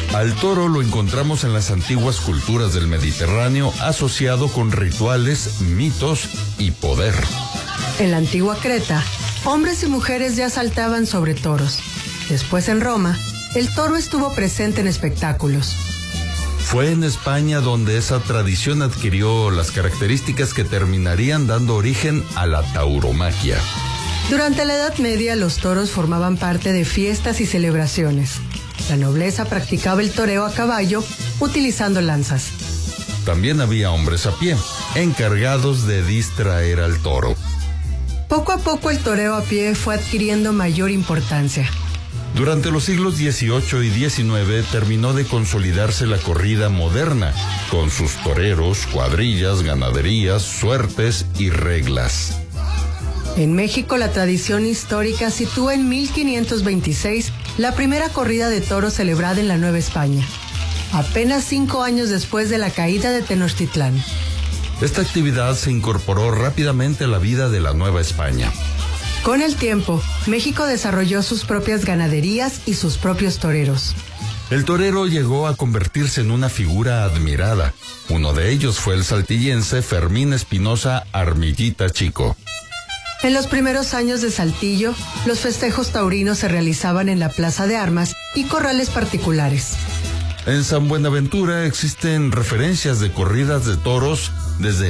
Al toro lo encontramos en las antiguas culturas del Mediterráneo asociado con rituales, mitos y poder. En la antigua Creta, hombres y mujeres ya saltaban sobre toros. Después en Roma, el toro estuvo presente en espectáculos. Fue en España donde esa tradición adquirió las características que terminarían dando origen a la tauromaquia. Durante la Edad Media, los toros formaban parte de fiestas y celebraciones. La nobleza practicaba el toreo a caballo utilizando lanzas. También había hombres a pie, encargados de distraer al toro. Poco a poco el toreo a pie fue adquiriendo mayor importancia. Durante los siglos XVIII y XIX terminó de consolidarse la corrida moderna, con sus toreros, cuadrillas, ganaderías, suertes y reglas. En México, la tradición histórica sitúa en 1526 la primera corrida de toros celebrada en la Nueva España, apenas 5 años después de la caída de Tenochtitlán. Esta actividad se incorporó rápidamente a la vida de la Nueva España. Con el tiempo, México desarrolló sus propias ganaderías y sus propios toreros. El torero llegó a convertirse en una figura admirada. Uno de ellos fue el saltillense Fermín Espinosa Armillita Chico. En los primeros años de Saltillo, los festejos taurinos se realizaban en la Plaza de Armas y corrales particulares. En San Buenaventura existen referencias de corridas de toros desde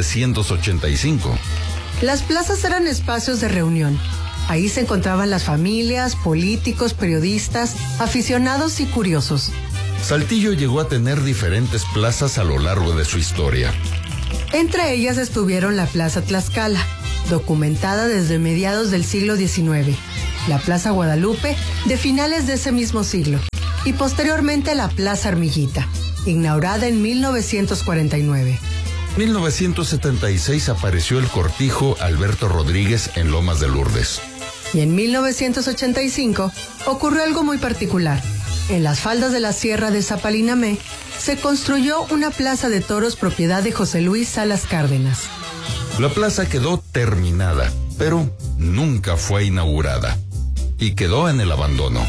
1785. Las plazas eran espacios de reunión. Ahí se encontraban las familias, políticos, periodistas, aficionados y curiosos. Saltillo llegó a tener diferentes plazas a lo largo de su historia. Entre ellas estuvieron la Plaza Tlaxcala, documentada desde mediados del siglo XIX, la Plaza Guadalupe, de finales de ese mismo siglo, y posteriormente la Plaza Armillita, inaugurada en 1949. En 1976 apareció el cortijo Alberto Rodríguez en Lomas de Lourdes. Y en 1985 ocurrió algo muy particular. En las faldas de la Sierra de Zapalinamé se construyó una plaza de toros propiedad de José Luis Salas Cárdenas. La plaza quedó terminada, pero nunca fue inaugurada, y quedó en el abandono.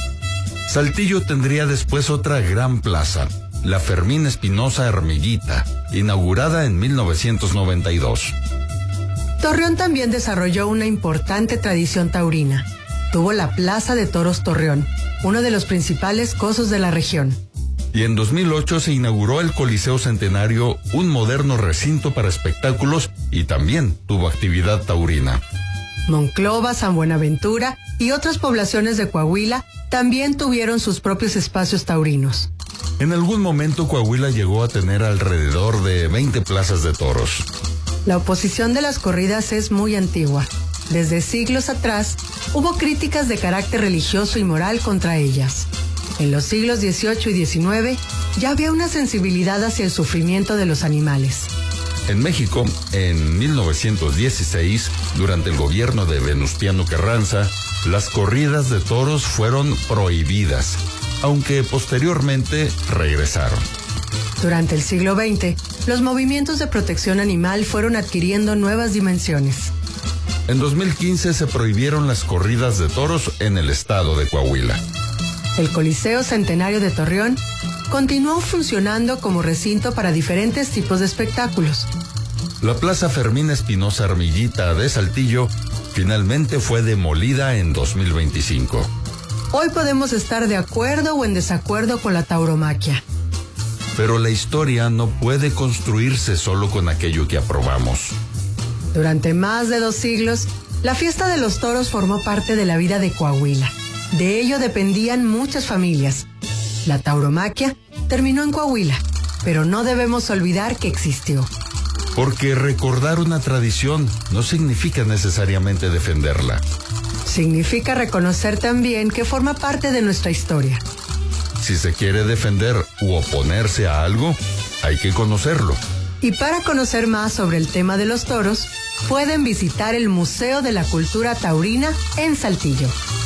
Saltillo tendría después otra gran plaza, la Fermín Espinosa Armillita, inaugurada en 1992. Torreón también desarrolló una importante tradición taurina. Tuvo la Plaza de Toros Torreón, uno de los principales cosos de la región. Y en 2008 se inauguró el Coliseo Centenario, un moderno recinto para espectáculos, y también tuvo actividad taurina. Monclova, San Buenaventura y otras poblaciones de Coahuila también tuvieron sus propios espacios taurinos. En algún momento Coahuila llegó a tener alrededor de 20 plazas de toros. La oposición de las corridas es muy antigua. Desde siglos atrás, hubo críticas de carácter religioso y moral contra ellas. En los siglos XVIII y XIX ya había una sensibilidad hacia el sufrimiento de los animales. En México, en 1916, durante el gobierno de Venustiano Carranza, las corridas de toros fueron prohibidas, aunque posteriormente regresaron. Durante el siglo XX, los movimientos de protección animal fueron adquiriendo nuevas dimensiones. En 2015 se prohibieron las corridas de toros en el estado de Coahuila. El Coliseo Centenario de Torreón continuó funcionando como recinto para diferentes tipos de espectáculos. La Plaza Fermín Espinosa Armillita de Saltillo finalmente fue demolida en 2025. Hoy podemos estar de acuerdo o en desacuerdo con la tauromaquia. Pero la historia no puede construirse solo con aquello que aprobamos. Durante más de 2 siglos, la fiesta de los toros formó parte de la vida de Coahuila. De ello dependían muchas familias. La tauromaquia terminó en Coahuila, pero no debemos olvidar que existió. Porque recordar una tradición no significa necesariamente defenderla. Significa reconocer también que forma parte de nuestra historia. Si se quiere defender u oponerse a algo, hay que conocerlo. Y para conocer más sobre el tema de los toros, pueden visitar el Museo de la Cultura Taurina en Saltillo.